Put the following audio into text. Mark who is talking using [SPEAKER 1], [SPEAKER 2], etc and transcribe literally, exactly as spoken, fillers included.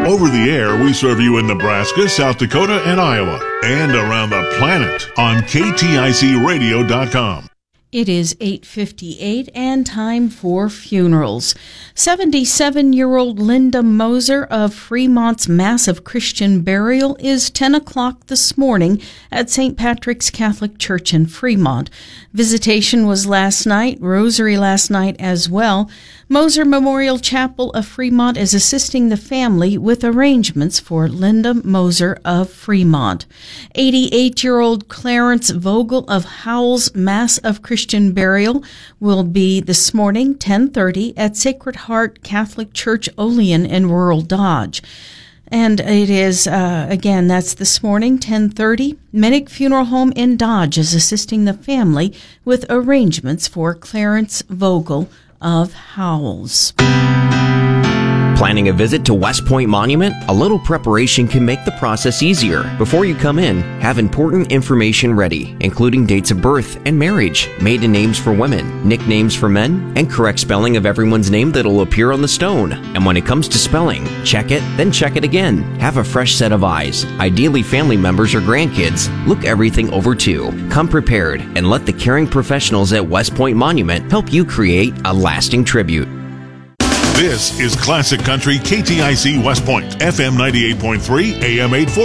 [SPEAKER 1] Over the air, we serve you in Nebraska, South Dakota, and Iowa, and around the planet on K T I C radio dot com.
[SPEAKER 2] It is eight fifty-eight and time for funerals. seventy-seven-year-old Linda Moser of Fremont's massive Christian burial is ten o'clock this morning at Saint Patrick's Catholic Church in Fremont. Visitation was last night, rosary last night as well. Moser Memorial Chapel of Fremont is assisting the family with arrangements for Linda Moser of Fremont. eighty-eight-year-old Clarence Vogel of Howell's Mass of Christian Burial will be this morning, ten thirty, at Sacred Heart Catholic Church Olean in rural Dodge. And it is, uh, again, that's this morning, ten thirty. Minnick Funeral Home in Dodge is assisting the family with arrangements for Clarence Vogel of Howells.
[SPEAKER 3] Planning a visit to West Point Monument? A little preparation can make the process easier. Before you come in, have important information ready, including dates of birth and marriage, maiden names for women, nicknames for men, and correct spelling of everyone's name that'll appear on the stone. And when it comes to spelling, check it, then check it again. Have a fresh set of eyes, ideally family members or grandkids. Look everything over too. Come prepared and let the caring professionals at West Point Monument help you create a lasting tribute.
[SPEAKER 1] This is Classic Country K T I C West Point, F M ninety-eight point three, A M eight forty.